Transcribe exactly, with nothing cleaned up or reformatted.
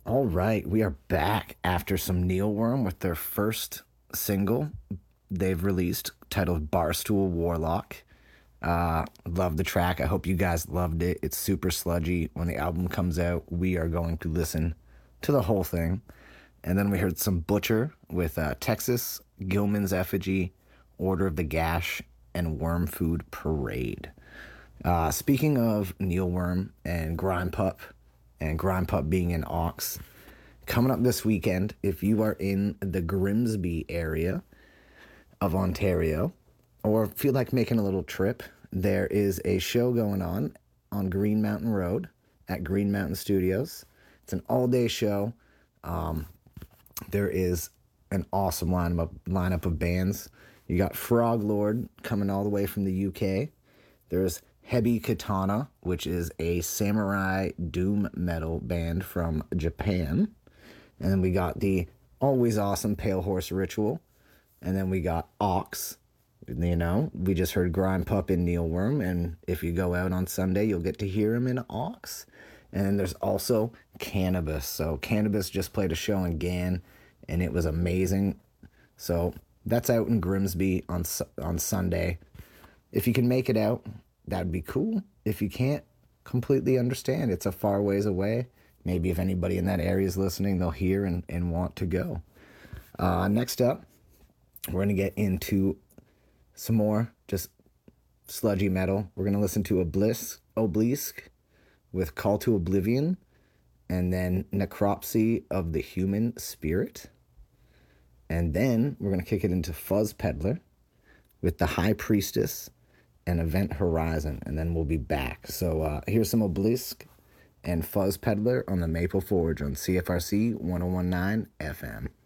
All right, we are back after some Neilworm with their first single they've released titled Barstool Warlock. Uh, love the track. I hope you guys loved it. It's super sludgy. When the album comes out, we are going to listen to the whole thing. And then we heard some Butcher with uh, Texas, Gilman's Effigy, Order of the Gash, and Worm Food Parade. Uh, speaking of Neil Worm and Grime Pup, and Grime Pup being in Ox, coming up this weekend, if you are in the Grimsby area of Ontario, or feel like making a little trip, there is a show going on on Green Mountain Road at Green Mountain Studios. It's an all-day show. Um, there is an awesome lineup lineup of bands. You got Frog Lord coming all the way from the U K. There's Hebi Katana, which is a samurai doom metal band from Japan. And then we got the always awesome Pale Horse Ritual. And then we got Ox. You know, we just heard Grime Pup in Neilworm. And if you go out on Sunday, you'll get to hear him in Ox. And then there's also Cannabis. So Cannabis just played a show in Gan, and it was amazing. So that's out in Grimsby on on Sunday. If you can make it out, that'd be cool. If you can't, completely understand. It's a far ways away. Maybe if anybody in that area is listening, they'll hear and, and want to go. Uh, next up, we're going to get into some more just sludgy metal. We're going to listen to Oblis- Obelisk with Call to Oblivion, and then Necropsy of the Human Spirit. And then we're going to kick it into Fuzz Peddler with The High Priestess and Event Horizon, and then we'll be back. So uh, here's some Obelisk and Fuzz Peddler on the Maple Forge on C F R C one oh one point nine F M.